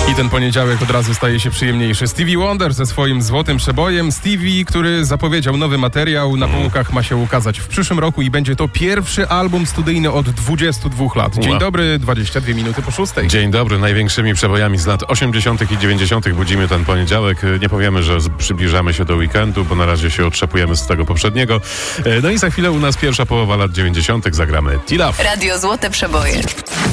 I ten poniedziałek od razu staje się przyjemniejszy. Stevie Wonder ze swoim złotym przebojem. Stevie, który zapowiedział nowy materiał, na półkach ma się ukazać w przyszłym roku i będzie to pierwszy album studyjny od 22 lat. Dzień dobry, 22 minuty po 6. Dzień dobry, największymi przebojami z lat 80. i 90. budzimy ten poniedziałek. Nie powiemy, że przybliżamy się do weekendu, bo na razie się otrzepujemy z tego poprzedniego. No i za chwilę u nas pierwsza połowa lat 90. zagramy T-Love. Radio Złote Przeboje.